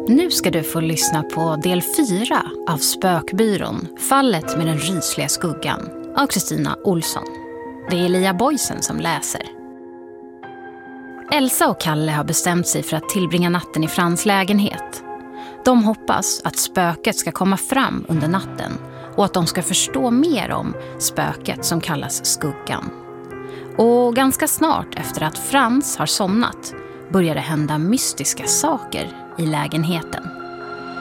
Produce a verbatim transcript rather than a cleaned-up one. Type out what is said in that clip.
Nu ska du få lyssna på del fyra av Spökbyrån, fallet med den rysliga skuggan av Kristina Olsson. Det är Lia Boysen som läser. Elsa och Kalle har bestämt sig för att tillbringa natten i Frans lägenhet. De hoppas att spöket ska komma fram under natten och att de ska förstå mer om spöket som kallas skuggan. Och ganska snart efter att Frans har somnat börjar det hända mystiska saker i lägenheten.